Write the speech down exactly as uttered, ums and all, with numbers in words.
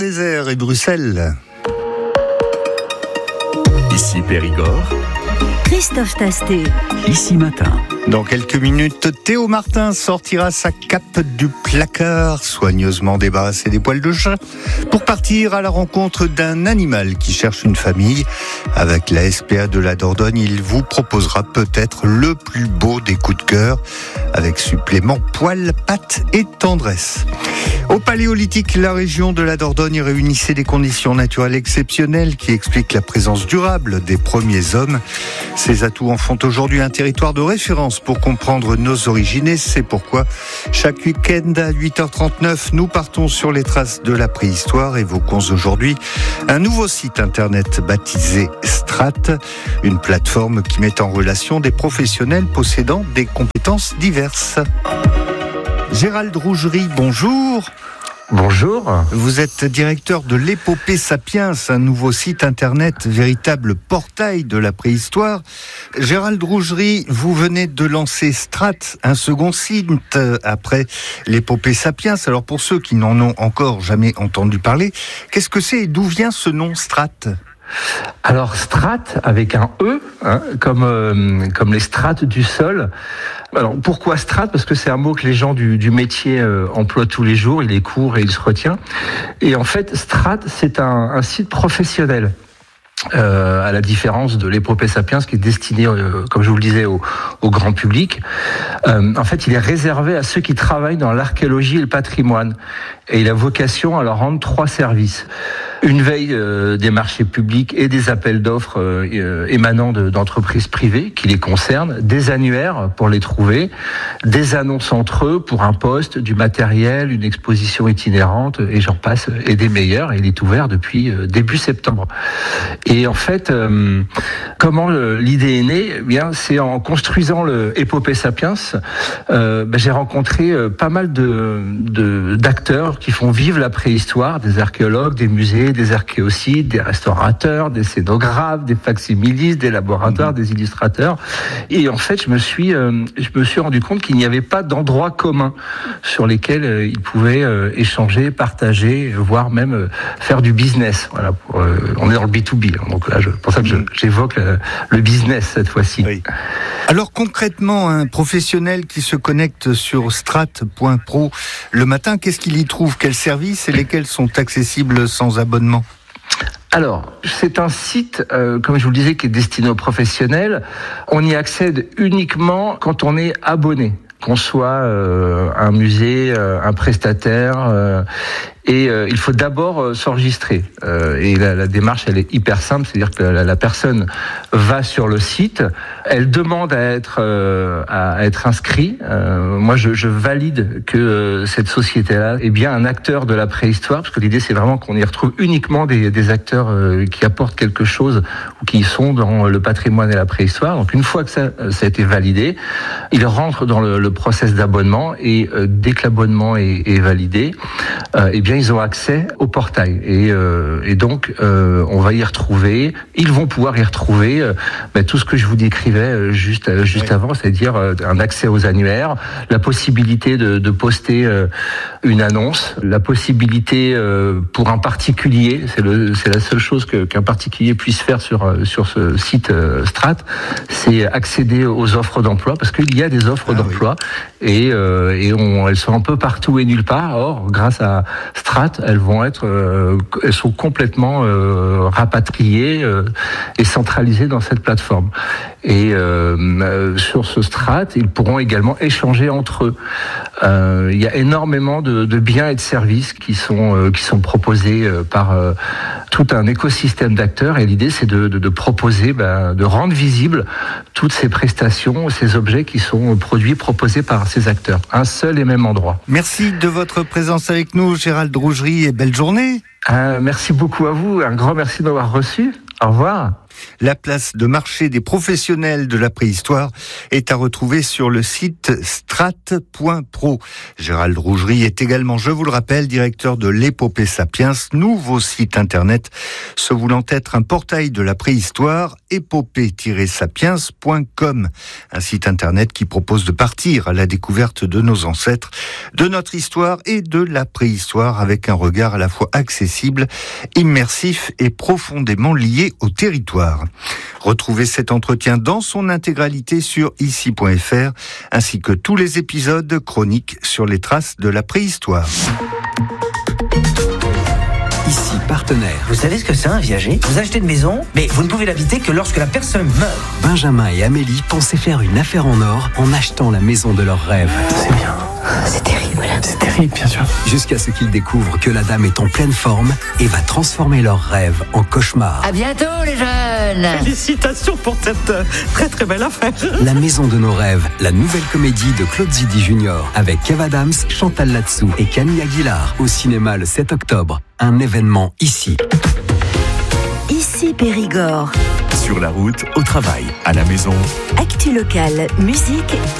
Port-Désert et Bruxelles. Ici Périgord. Christophe Tastet. Ici Matin. Dans quelques minutes, Théo Martin sortira sa cape du placard, soigneusement débarrassée des poils de chat, pour partir à la rencontre d'un animal qui cherche une famille. Avec la S P A de la Dordogne, il vous proposera peut-être le plus beau des coups de cœur, avec supplément poils, pattes et tendresse. Au Paléolithique, la région de la Dordogne réunissait des conditions naturelles exceptionnelles qui expliquent la présence durable des premiers hommes. Ces atouts en font aujourd'hui un territoire de référence pour comprendre nos origines, et c'est pourquoi chaque week-end à huit heures trente-neuf, nous partons sur les traces de la préhistoire. Évoquons aujourd'hui un nouveau site internet baptisé Strat, une plateforme qui met en relation des professionnels possédant des compétences diverses. Gérald Rougerie, bonjour. Bonjour. Vous êtes directeur de l'Épopée Sapiens, un nouveau site internet, véritable portail de la préhistoire. Gérald Rougerie, vous venez de lancer Strat, un second site après l'Épopée Sapiens. Alors pour ceux qui n'en ont encore jamais entendu parler, qu'est-ce que c'est et d'où vient ce nom Strat ? Alors Strat avec un E, hein, comme euh, comme les strates du sol. Alors pourquoi Strat ? Parce que c'est un mot que les gens du, du métier euh, emploient tous les jours. Il est court et il se retient. Et en fait, Strat, c'est un, un site professionnel. Euh, à la différence de l'Épopée Sapiens qui est destiné, euh, comme je vous le disais, au, au grand public. Euh, en fait, il est réservé à ceux qui travaillent dans l'archéologie et le patrimoine. Et il a vocation à leur rendre trois services. Une veille euh, des marchés publics et des appels d'offres euh, émanant de, d'entreprises privées qui les concernent, des annuaires pour les trouver, des annonces entre eux pour un poste, du matériel, une exposition itinérante, et j'en passe, et des meilleurs. Et il est ouvert depuis euh, début septembre. Et en fait, euh, comment le, l'idée est née ? Eh bien, c'est en construisant le Épopée Sapiens, euh, ben, j'ai rencontré euh, pas mal de, de d'acteurs qui font vivre la préhistoire, des archéologues, des musées, des archéosites, des restaurateurs, des scénographes, des facsimilistes, des laboratoires, mmh. des illustrateurs. Et en fait, je me suis, euh, je me suis rendu compte qu'il n'y avait pas d'endroits communs sur lesquels euh, ils pouvaient euh, échanger, partager, voire même euh, faire du business. Voilà, pour, euh, on est dans le B deux B. Donc là, c'est pour ça que je, j'évoque le, le business cette fois-ci. Oui. Alors concrètement, un professionnel qui se connecte sur strat point pro le matin, qu'est-ce qu'il y trouve ? Quels services et lesquels sont accessibles sans abonnement ? Alors, c'est un site, euh, comme je vous le disais, qui est destiné aux professionnels. On y accède uniquement quand on est abonné, qu'on soit euh, un musée, euh, un prestataire, euh, et euh, il faut d'abord euh, s'enregistrer. Euh, et la, la démarche, elle est hyper simple, c'est-à-dire que la, la personne va sur le site, elle demande à être euh, à être inscrit. Euh, moi, je, je valide que euh, cette société-là est bien un acteur de la préhistoire, parce que l'idée, c'est vraiment qu'on y retrouve uniquement des, des acteurs euh, qui apportent quelque chose ou qui sont dans le patrimoine et la préhistoire. Donc, une fois que ça, ça a été validé, ils rentrent dans le, le process d'abonnement, et euh, dès que l'abonnement est, est validé, euh, eh bien ils ont accès au portail, et, euh, et donc euh, on va y retrouver, ils vont pouvoir y retrouver euh, bah, tout ce que je vous décrivais euh, juste euh, juste oui. avant, c'est-à-dire euh, un accès aux annuaires, la possibilité de, de poster euh, une annonce, la possibilité euh, pour un particulier, c'est le c'est la seule chose que, qu'un particulier puisse faire sur euh, sur ce site euh, Strat, c'est accéder aux offres d'emploi, parce qu'il y a des offres ah, d'emploi oui. et euh, et on, elles sont un peu partout et nulle part. Or, grâce à Strat, elles vont être, euh, elles sont complètement euh, rapatriées euh, et centralisées dans cette plateforme. Et euh, sur ce Strat, ils pourront également échanger entre eux. Euh, il y a énormément de, de biens et de services qui sont euh, qui sont proposés euh, par euh, tout un écosystème d'acteurs. Et l'idée, c'est de, de, de proposer, ben, de rendre visibles toutes ces prestations, ces objets qui sont produits, proposés par ces acteurs. Un seul et même endroit. Merci de votre présence avec nous, Gérald Rougerie, et belle journée. Euh, merci beaucoup à vous. Un grand merci de m'avoir reçu. Au revoir. La place de marché des professionnels de la préhistoire est à retrouver sur le site strat point pro. Gérald Rougerie est également, je vous le rappelle, directeur de l'Épopée Sapiens, nouveau site internet se voulant être un portail de la préhistoire, épopée tiret sapiens point com. Un site internet qui propose de partir à la découverte de nos ancêtres, de notre histoire et de la préhistoire avec un regard à la fois accessible, immersif et profondément lié au territoire. Retrouvez cet entretien dans son intégralité sur ici point f r ainsi que tous les épisodes chroniques sur les traces de la préhistoire. Ici partenaire. Vous savez ce que c'est un viager ? Vous achetez une maison, mais vous ne pouvez l'habiter que lorsque la personne meurt. Benjamin et Amélie pensaient faire une affaire en or en achetant la maison de leurs rêves. C'est bien. C'est terrible. C'est terrible, bien sûr. Jusqu'à ce qu'ils découvrent que la dame est en pleine forme et va transformer leurs rêves en cauchemars. À bientôt, les jeunes. Félicitations pour cette euh, très très belle affaire. La maison de nos rêves, la nouvelle comédie de Claude Zidi Junior avec Kev Adams, Chantal Latsou et Camille Aguilar au cinéma le sept octobre. Un événement ici. Ici Périgord. Sur la route, au travail, à la maison. Actu locale, musique